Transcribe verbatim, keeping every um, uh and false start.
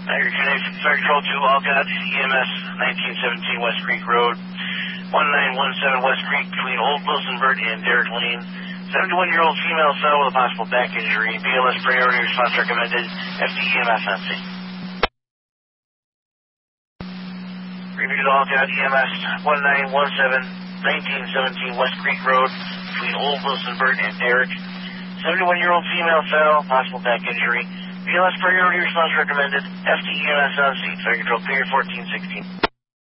Niagara County Fire Control to Alcott, E M S, nineteen seventeen West Creek Road, one nine one seven West Creek between Old Wilsonburg and Derrick Lane. seventy-one-year-old female fell with a possible back injury. B L S priority response recommended. F D E M S on scene. Review to Alcott, E M S, one nine one seven, nineteen seventeen West Creek Road between Old Wilsonburg and Derrick. seventy-one-year-old female fell, possible back injury. B L S priority response recommended. F D E M S on scene. Fire Control clear fourteen sixteen.